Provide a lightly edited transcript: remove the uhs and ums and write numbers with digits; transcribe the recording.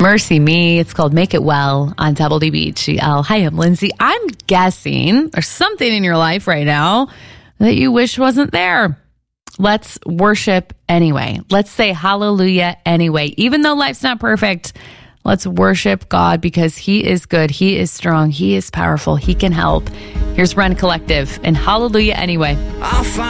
Mercy Me. It's called Make It Well on WDBHGL. Hi, I'm Lindsay. I'm guessing there's something in your life right now that you wish wasn't there. Let's worship anyway. Let's say hallelujah anyway. Even though life's not perfect, let's worship God because He is good. He is strong. He is powerful. He can help. Here's Run Collective and hallelujah anyway.